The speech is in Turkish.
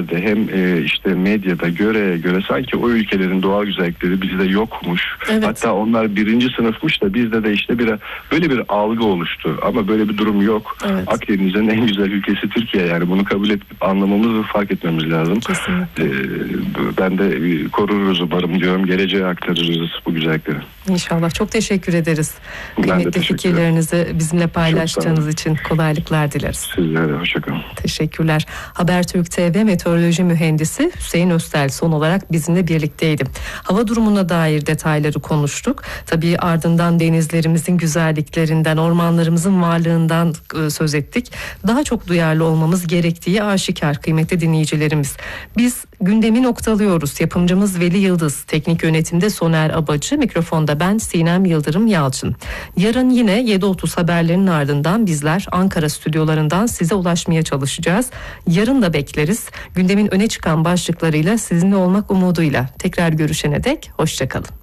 haberlerde hem işte medyada göre sanki o ülkelerin doğal güzellikleri bizde yokmuş. Evet. Hatta onlar birinci sınıfmış da bizde de işte böyle bir algı oluştu. Ama böyle bir durum yok. Evet. Akdeniz'in en güzel ülkesi Türkiye, yani bunu kabul edip anlamamız ve fark etmemiz lazım. Ben de koruruz umarım diyorum. Geleceğe aktarırız bu güzellikleri. İnşallah. Çok teşekkür ederiz. Kıymetli fikirlerinizi bizimle paylaştığınız için kolaylıklar dileriz. Sizlere hoşçakalın. Teşekkürler. Habertürk TV Meteoroloji Mühendisi Hüseyin Öztel son olarak bizimle birlikteydi. Hava durumuna dair detayları konuştuk. Tabii ardından denizlerimizin güzelliklerinden, ormanlarımızın varlığından söz ettik. Daha çok duyarlı olmamız gerektiği aşikar kıymetli dinleyicilerimiz. Biz gündemi noktalıyoruz. Yapımcımız Veli Yıldız, teknik yönetimde Soner Abacı, mikrofonda ben Sinem Yıldırım Yalçın. Yarın yine 7.30 haberlerinin ardından bizler Ankara stüdyolarından size ulaşmaya çalışacağız. Yarın da bekleriz. Gündemin öne çıkan başlıklarıyla sizinle olmak umuduyla. Tekrar görüşene dek hoşça kalın.